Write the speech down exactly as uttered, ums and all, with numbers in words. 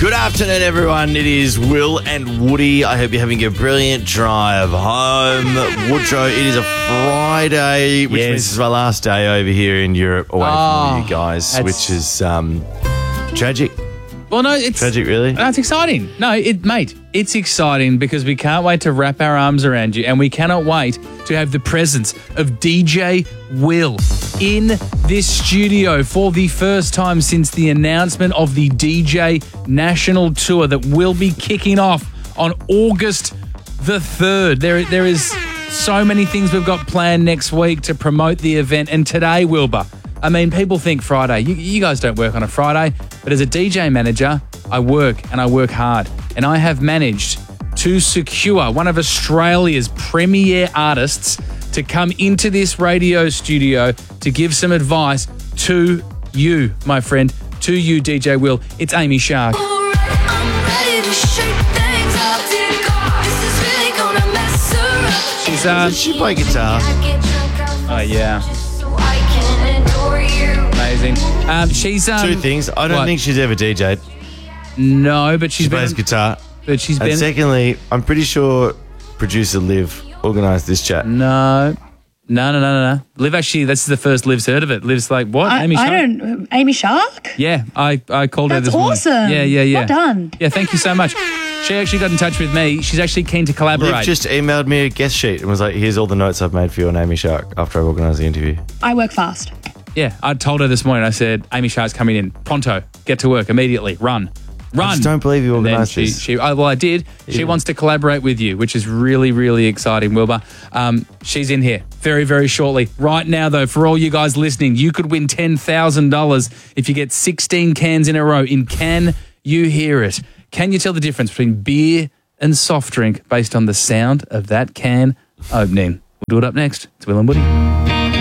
Good afternoon, everyone. It is Will and Woody. I hope you're having a brilliant drive home. Woodrow, it is a Friday, which Yes. means it's my last day over here in Europe away Oh, from you guys, that's- which is um, tragic. Well, no, it's Tragic, really? No, it's exciting. No, it, mate, it's exciting because we can't wait to wrap our arms around you, and we cannot wait to have the presence of D J Will in this studio for the first time since the announcement of the D J National Tour that will be kicking off on August the third. There, there is so many things we've got planned next week to promote the event, and today, Wilbur, I mean, people think Friday. You, you guys don't work on a Friday, but as a D J manager, I work and I work hard. And I have managed to secure one of Australia's premier artists to come into this radio studio to give some advice to you, my friend, to you, D J Will. It's Amy Shark. She's, uh, Does she play guitar? oh, yeah. Amazing. Um, she's um, Two things. I don't what? think she's ever D J'd. No, but she's She been. plays guitar. But she's And been. secondly, I'm pretty sure producer Liv organised this chat. No, no, no, no, no, no. Liv actually, this is the first Liv's heard of it. Liv's like, what? I, Amy I Shark? don't. Amy Shark? Yeah, I, I called her That's this morning. awesome. Yeah, yeah, yeah. Well done. Yeah, thank you so much. She actually got in touch with me. She's actually keen to collaborate. Liv just emailed me a guest sheet and was like, here's all the notes I've made for you on Amy Shark after I've organised the interview. I work fast. Yeah, I told her this morning. I said, Amy Shark's coming in. Pronto. Get to work immediately. Run. Run. I just don't believe you And then organised she, this. she, oh, well, I did. She Yeah. wants to collaborate with you, which is really, really exciting, Wilbur. Um, she's in here very, very shortly. Right now, though, for all you guys listening, you could win ten thousand dollars if you get sixteen cans in a row in Can You Hear It? Can you tell the difference between beer and soft drink based on the sound of that can opening? We'll do it up next. It's Will and Woody.